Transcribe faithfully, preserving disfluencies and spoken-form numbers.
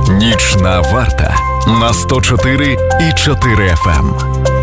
Нічна варта на сто чотири і чотири еф ем.